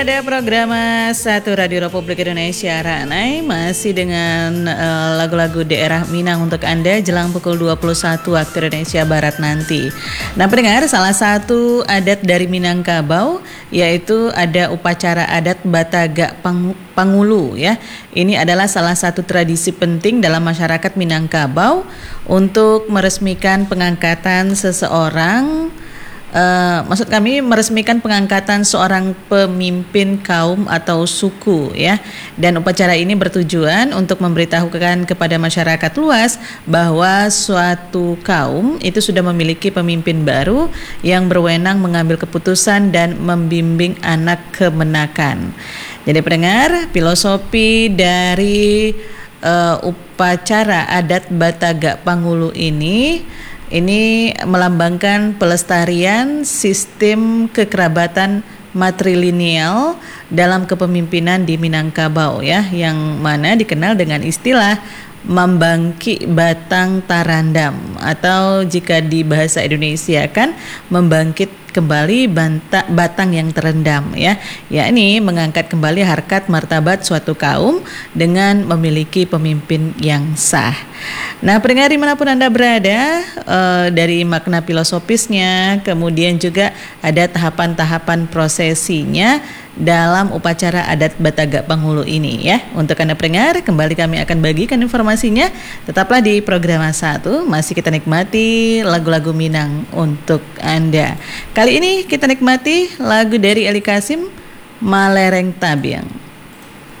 Ada program Satu Radio Republik Indonesia Ranai masih dengan lagu-lagu daerah Minang untuk Anda jelang pukul 21 waktu Indonesia Barat nanti. Nah pendengar, salah satu adat dari Minangkabau yaitu ada upacara adat Batagak Pangulu ya. Ini adalah salah satu tradisi penting dalam masyarakat Minangkabau untuk meresmikan pengangkatan seseorang. Maksud kami meresmikan pengangkatan seorang pemimpin kaum atau suku ya. Dan upacara ini bertujuan untuk memberitahukan kepada masyarakat luas bahwa suatu kaum itu sudah memiliki pemimpin baru yang berwenang mengambil keputusan dan membimbing anak kemenakan. Jadi pendengar, filosofi dari upacara adat Batagak Pangulu ini melambangkan pelestarian sistem kekerabatan matrilineal dalam kepemimpinan di Minangkabau ya, yang mana dikenal dengan istilah Mambangki Batang Tarandam, atau jika di bahasa Indonesia kan membangkit kembali batang yang terendam ya, yakni mengangkat kembali harkat martabat suatu kaum dengan memiliki pemimpin yang sah. Nah pendengar dimanapun Anda berada, dari makna filosofisnya kemudian juga ada tahapan-tahapan prosesinya dalam upacara adat Batagak Pangulu ini ya. Untuk Anda pendengar, kembali kami akan bagikan informasinya. Tetaplah di program 1, masih kita nikmati lagu-lagu Minang untuk Anda. Kali ini kita nikmati lagu dari Eli Kasim, Malereng Tabiang.